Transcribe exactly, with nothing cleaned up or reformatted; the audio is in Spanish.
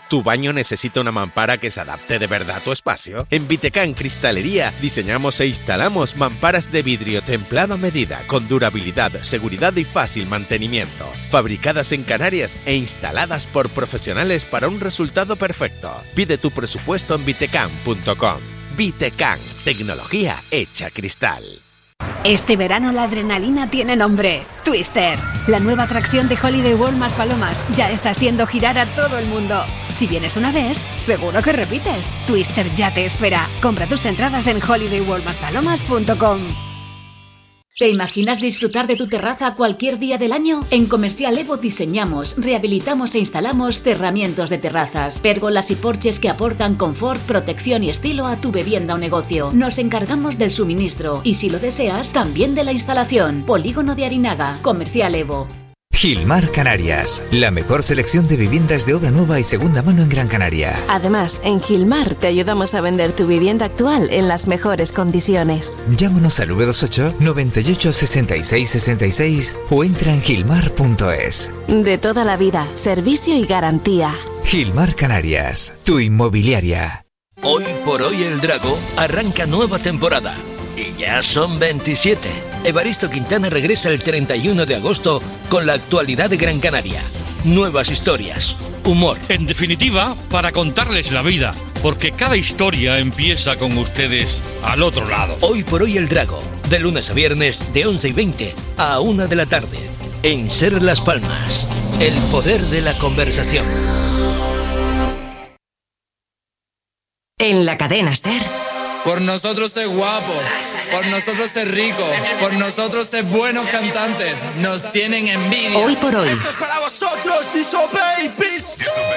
¿Tu baño necesita una mampara que se adapte de verdad a tu espacio? En Vitecán Cristalería diseñamos e instalamos mamparas de vidrio templado a medida, con durabilidad, seguridad y fácil mantenimiento. Fabricadas en Canarias e instaladas por profesionales para un resultado perfecto. Pide tu presupuesto en vitecán punto com. Vitecán, tecnología hecha cristal. Este verano la adrenalina tiene nombre: Twister. La nueva atracción de Holiday World más palomas ya está haciendo girar a todo el mundo. Si vienes una vez, seguro que repites. Twister ya te espera. Compra tus entradas en holiday world más palomas punto com. ¿Te imaginas disfrutar de tu terraza cualquier día del año? En Comercial Evo diseñamos, rehabilitamos e instalamos cerramientos de terrazas, pérgolas y porches que aportan confort, protección y estilo a tu vivienda o negocio. Nos encargamos del suministro y, si lo deseas, también de la instalación. Polígono de Arinaga. Comercial Evo. Gilmar Canarias, la mejor selección de viviendas de obra nueva y segunda mano en Gran Canaria. Además, en Gilmar te ayudamos a vender tu vivienda actual en las mejores condiciones. Llámanos al nueve dos ocho, noventa y ocho, sesenta y seis sesenta y seis o entra en gilmar punto es. De toda la vida, servicio y garantía. Gilmar Canarias, tu inmobiliaria. Hoy por hoy el Drago arranca nueva temporada. Y ya son veintisiete. Evaristo Quintana regresa el treinta y uno de agosto con la actualidad de Gran Canaria. Nuevas historias, humor. En definitiva, para contarles la vida, porque cada historia empieza con ustedes al otro lado. Hoy por hoy el Drago, de lunes a viernes de once y veinte a una de la tarde. En Ser Las Palmas, el poder de la conversación. En la cadena Ser. Por nosotros ser guapos, por nosotros ser ricos, por nosotros ser buenos cantantes, nos tienen envidia. Hoy por hoy. Esto es para vosotros, Diso Babies.